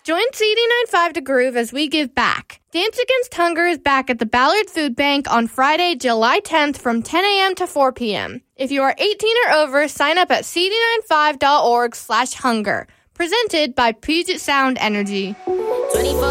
Join CD95 to groove as we give back. Dance Against Hunger is back at the Ballard Food Bank on Friday, July 10th from 10 a.m. to 4 p.m. If you are 18 or over, sign up at cd95.org/hunger. Presented by Puget Sound Energy.